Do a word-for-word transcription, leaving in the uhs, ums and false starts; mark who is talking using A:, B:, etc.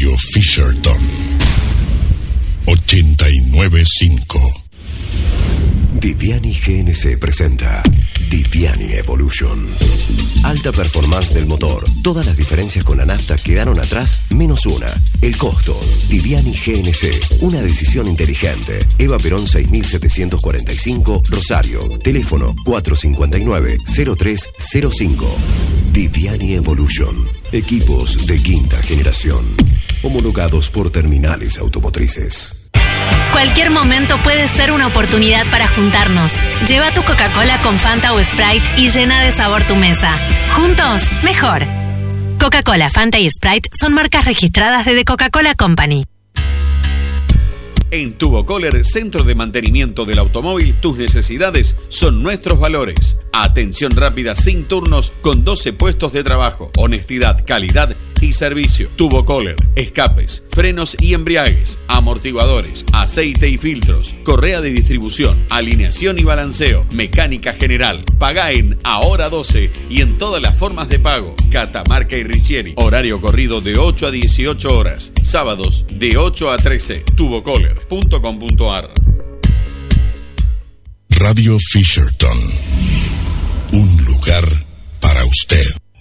A: Radio Fisherton ochenta y nueve punto cinco.
B: Diviani G N C presenta Diviani Evolution. Alta performance del motor. Todas las diferencias con la nafta quedaron atrás, menos una. El costo. Diviani G N C. Una decisión inteligente. Eva Perón seis mil setecientos cuarenta y cinco, Rosario. Teléfono cuatro cinco nueve, cero tres cero cinco. Diviani Evolution. Equipos de quinta generación. Homologados por terminales automotrices.
C: Cualquier momento puede ser una oportunidad para juntarnos. Lleva tu Coca-Cola con Fanta o Sprite y llena de sabor tu mesa. Juntos, mejor. Coca-Cola, Fanta y Sprite son marcas registradas de The Coca-Cola Company.
D: En Tubocoller, centro de mantenimiento del automóvil, tus necesidades son nuestros valores. Atención rápida sin turnos con doce puestos de trabajo. Honestidad, calidad y servicio. Tubocoller, escapes, frenos y embriagues, amortiguadores, aceite y filtros, correa de distribución, alineación y balanceo, mecánica general. Paga en Ahora doce y en todas las formas de pago. Catamarca y Richieri. Horario corrido de ocho a dieciocho horas. Sábados de ocho a trece. Tubocoller punto com punto ar.
A: Radio Fisherton. Un lugar para usted.